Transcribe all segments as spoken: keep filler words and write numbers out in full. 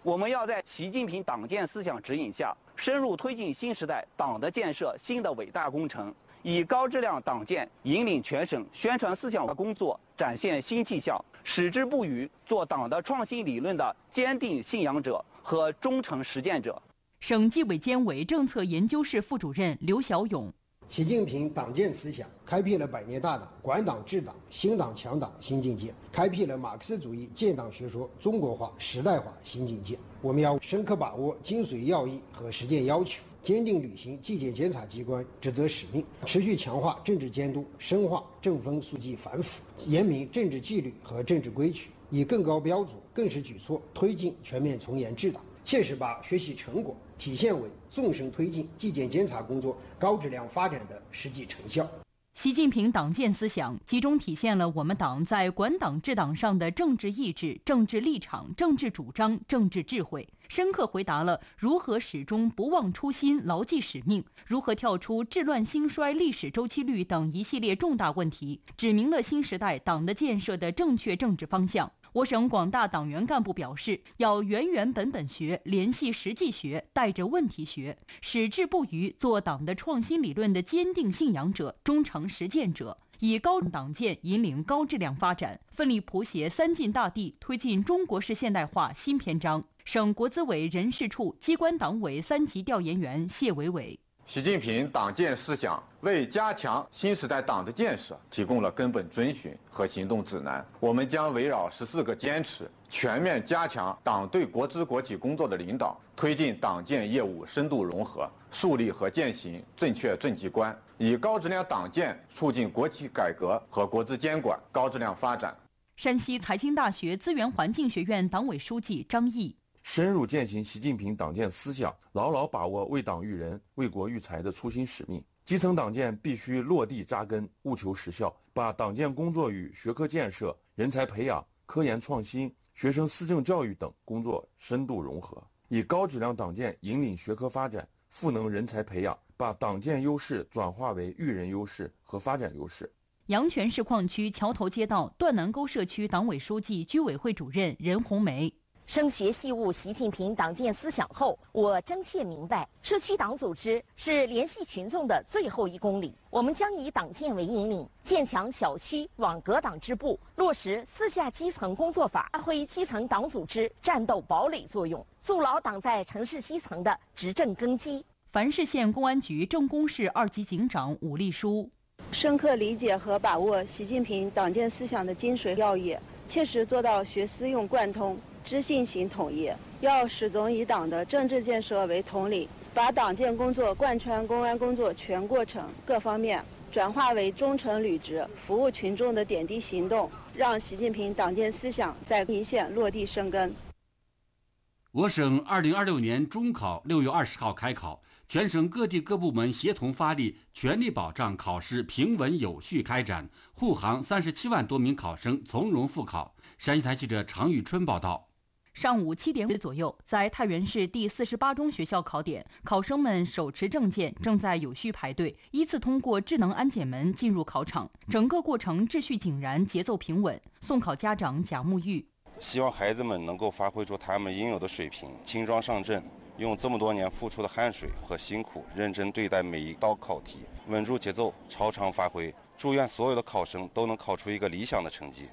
我们要在习近平党建思想指引下，深入推进新时代党的建设新的伟大工程，以高质量党建引领全省宣传思想工作展现新气象，矢志不渝做党的创新理论的坚定信仰者和忠诚实践者。 省纪委监委政策研究室副主任刘小勇。 习近平党建思想开辟了百年大党、管党治党、兴党强党新境界，开辟了马克思主义建党学说中国化、时代化新境界。我们要深刻把握精髓要义和实践要求，坚定履行纪检监察机关职责使命，持续强化政治监督，深化正风肃纪反腐，严明政治纪律和政治规矩，以更高标准、更实举措推进全面从严治党，切实把学习成果体现为纵深推进纪检监察工作高质量发展的实际成效。 习近平党建思想集中体现了我们党在管党治党上的政治意志、政治立场、政治主张、政治智慧，深刻回答了如何始终不忘初心、牢记使命，如何跳出治乱兴衰历史周期率等一系列重大问题，指明了新时代党的建设的正确政治方向。我省广大党员干部表示，要原原本本学，联系实际学，带着问题学，矢志不渝做党的创新理论的坚定信仰者、忠诚实践者，以高党建引领高质量发展，奋力谱写三晋大地，推进中国式现代化新篇章。省国资委人事处机关党委三级调研员谢伟伟。 习近平党建思想为加强新时代党的建设提供了根本遵循和行动指南。我们将围绕十四个坚持，全面加强党对国资国企工作的领导，推进党建业务深度融合，树立和践行正确政绩观，以高质量党建促进国企改革和国资监管高质量发展。 山西财经大学资源环境学院党委书记张毅。 深入践行习近平党建思想，牢牢把握为党育人、为国育才的初心使命。基层党建必须落地扎根，务求实效，把党建工作与学科建设、人才培养、科研创新、学生思政教育等工作深度融合，以高质量党建引领学科发展，赋能人才培养，把党建优势转化为育人优势和发展优势。 阳泉市矿区桥头街道段南沟社区党委书记、居委会主任任红梅。 深学细悟习近平党建思想后，我真切明白，社区党组织是联系群众的最后一公里。我们将以党建为引领，建强小区网格党支部，落实四下基层工作法，发挥基层党组织战斗堡垒作用，筑牢党在城市基层的执政根基。 繁市县公安局正宫市二级警长武立书。 深刻理解和把握习近平党建思想的精髓要义，切实做到学思用贯通，知信行统一。要始终以党的政治建设为统领，把党建工作贯穿公安工作全过程各方面，转化为忠诚履职、服务群众的点滴行动，让习近平党建思想在一线落地生根。 我省二零二六年中考六月二十号开考，全省各地各部门协同发力，全力保障考试平稳有序开展，护航三十七万多名考生从容复考。山西台记者常玉春报道。 上午七点左右，在太原市第四十八中学校考点，考生们手持证件，正在有序排队，依次通过智能安检门进入考场。整个过程秩序井然，节奏平稳。送考家长贾木玉。 希望孩子们能够发挥出他们应有的水平，轻装上阵，用这么多年付出的汗水和辛苦，认真对待每一道考题，稳住节奏，超常发挥。祝愿所有的考生都能考出一个理想的成绩。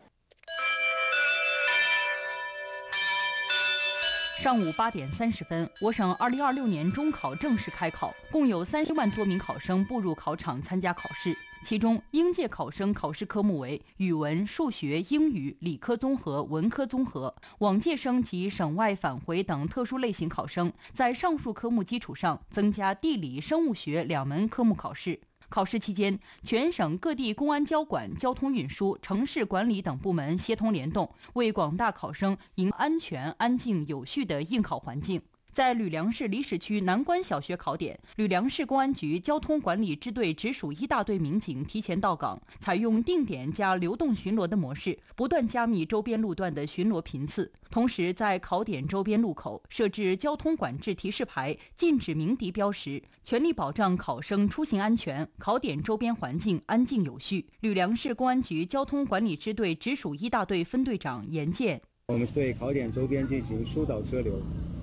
上午八点三十分，我省二零二六年中考正式开考，共有三十万多名考生步入考场参加考试。其中，应届考生考试科目为语文、数学、英语、理科综合、文科综合；往届生及省外返回等特殊类型考生，在上述科目基础上增加地理、生物学两门科目考试。考试期间，全省各地公安交管、交通运输、城市管理等部门协同联动，为广大考生营安全、安静、有序的应考环境。在吕梁市离石区南关小学考点，吕梁市公安局交通管理支队直属一大队民警提前到岗，采用定点加流动巡逻的模式，不断加密周边路段的巡逻频次。同时，在考点周边路口设置交通管制提示牌，禁止鸣笛标识，全力保障考生出行安全，考点周边环境安静有序。吕梁市公安局交通管理支队直属一大队分队长严建。 我们对考点周边进行疏导车流。